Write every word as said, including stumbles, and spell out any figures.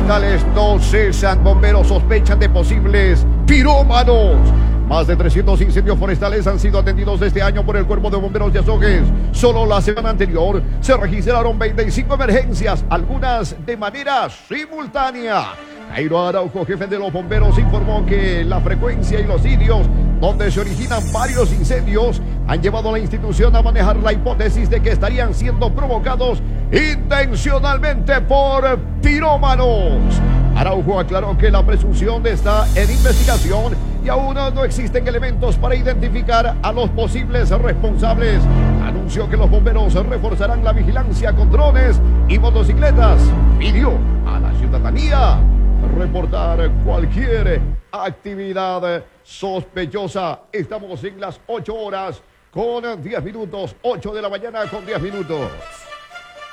forestales no cesan. Bomberos sospechan de posibles pirómanos. Más de trescientos incendios forestales han sido atendidos este año por el Cuerpo de Bomberos de Azogues. Solo la semana anterior se registraron veinticinco emergencias, algunas de manera simultánea. Jairo Araujo, jefe de los bomberos, informó que la frecuencia y los sitios donde se originan varios incendios han llevado a la institución a manejar la hipótesis de que estarían siendo provocados intencionalmente por pirómanos. Araujo aclaró que la presunción está en investigación y aún no existen elementos para identificar a los posibles responsables. Anunció que los bomberos reforzarán la vigilancia con drones y motocicletas. Pidió a la ciudadanía reportar cualquier actividad sospechosa. Estamos en las ocho horas con diez minutos, ocho de la mañana con diez minutos.